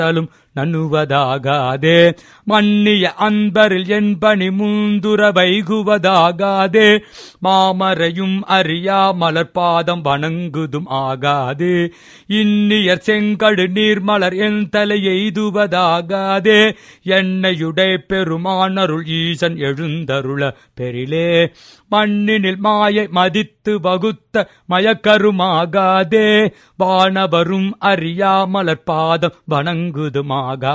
நண்ணுவதாகாதே. மன்னிய அன்பரில் என் பணி மூந்துர வைகுவதாகாதே. மாமரையும் அறியா மலர்பாதம் வணங்குதும் ஆகாதே. இன்னியர் செங்கடு நீர்மலர் என் தலை எய்துவதாகாதே. என்னையுடை பெருமானருள் ஈசன் எழுந்தருள பெரிலே. மண்ணினில் மாயை மதித்து வகுத்த மயக்கருமாகாதே. வானவரும் அறியா மலர்பாதம் வணங்குதுமாக